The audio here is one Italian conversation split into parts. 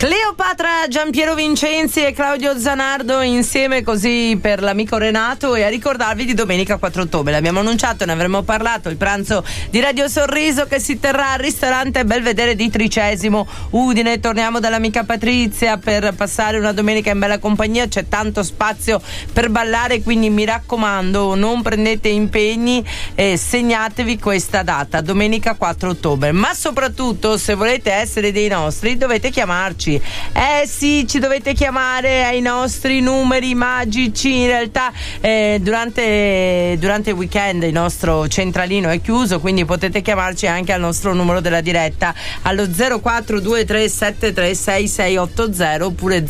Cleopatra, Giampiero Vincenzi e Claudio Zanardo insieme così per l'amico Renato, e a ricordarvi di domenica 4 ottobre. L'abbiamo annunciato, ne avremmo parlato, il pranzo di Radio Sorriso che si terrà al ristorante Belvedere di Tricesimo, Udine. Torniamo dall'amica Patrizia per passare una domenica in bella compagnia, c'è tanto spazio per ballare, quindi mi raccomando non prendete impegni e segnatevi questa data, domenica 4 ottobre. Ma soprattutto, se volete essere dei nostri, dovete chiamarci. Sì, ci dovete chiamare ai nostri numeri magici. In realtà durante il weekend il nostro centralino è chiuso, quindi potete chiamarci anche al nostro numero della diretta allo 0423736680 oppure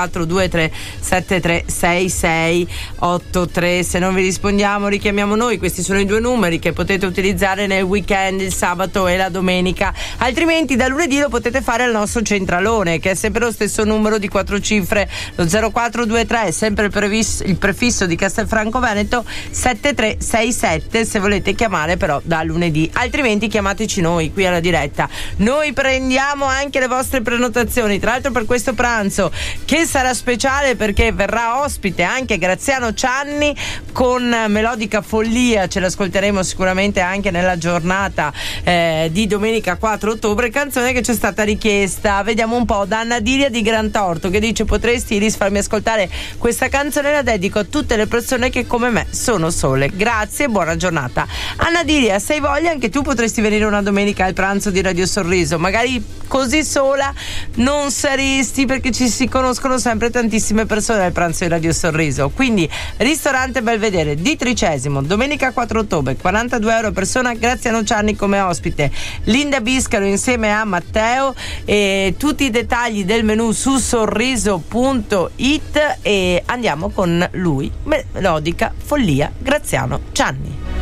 0423736683. Se non vi rispondiamo richiamiamo noi, questi sono i due numeri che potete utilizzare nel weekend, il sabato e la domenica. Altrimenti da lunedì lo potete fare al nostro centralone, che è sempre lo stesso numero di 4 cifre, lo 0423, sempre il prefisso di Castelfranco Veneto 7367, se volete chiamare però da lunedì. Altrimenti chiamateci noi qui alla diretta, noi prendiamo anche le vostre prenotazioni. Tra l'altro per questo pranzo, che sarà speciale perché verrà ospite anche Graziano Cianni con Melodica Follia, ce l'ascolteremo sicuramente anche nella giornata di domenica 4 ottobre, canzone che ci è stata richiesta. Vediamo un po', da Anna Diria di Gran Torto, che dice: potresti Iris farmi ascoltare questa canzone, la dedico a tutte le persone che come me sono sole. Grazie e buona giornata. Anna Diria, se hai voglia anche tu potresti venire una domenica al pranzo di Radio Sorriso, magari così sola non saresti, perché ci si conoscono sempre tantissime persone al pranzo di Radio Sorriso. Quindi ristorante Belvedere di Tricesimo, domenica 4 ottobre, 42 euro a persona, Graziano Cianni come ospite, Linda Biscaro insieme a Matteo, e tutti i dettagli del menù su sorriso.it. e andiamo con lui, Melodica Follia, Graziano Cianni.